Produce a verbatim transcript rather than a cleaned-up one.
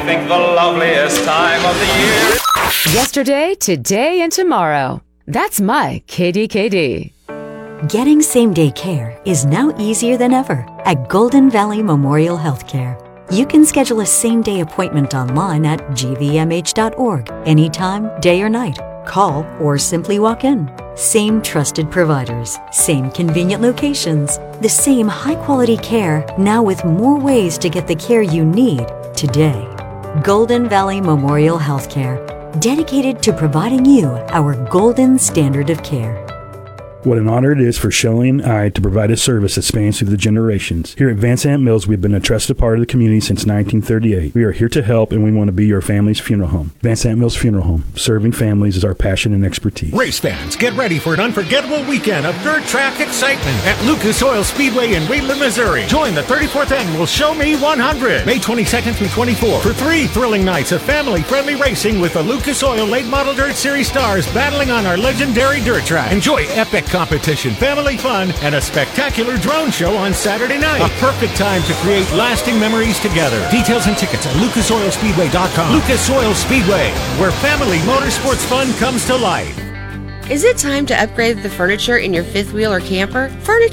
think, the loveliest time of the year. Yesterday, today, and tomorrow. That's my K D K D. Getting same-day care is now easier than ever at Golden Valley Memorial Healthcare. You can schedule a same-day appointment online at g v m h dot org anytime, day or night. Call or simply walk in. Same trusted providers, same convenient locations, the same high-quality care, now with more ways to get the care you need today. Golden Valley Memorial Healthcare, dedicated to providing you our golden standard of care. What an honor it is for Shelley and I to provide a service that spans through the generations. Here at Van Sant Mills, we've been a trusted part of the community since nineteen thirty-eight. We are here to help, and we want to be your family's funeral home. Van Sant Mills Funeral Home. Serving families is our passion and expertise. Race fans, get ready for an unforgettable weekend of dirt track excitement at Lucas Oil Speedway in Wheatland, Missouri. Join the thirty-fourth annual Show Me one hundred, May twenty-second through twenty-fourth, for three thrilling nights of family-friendly racing with the Lucas Oil Late Model Dirt Series stars battling on our legendary dirt track. Enjoy epic competition, family fun, and a spectacular drone show on Saturday night. A perfect time to create lasting memories together. Details and tickets at lucas oil speedway dot com. Lucas Oil Speedway, where family motorsports fun comes to life. Is it time to upgrade the furniture in your fifth wheel or camper? Furniture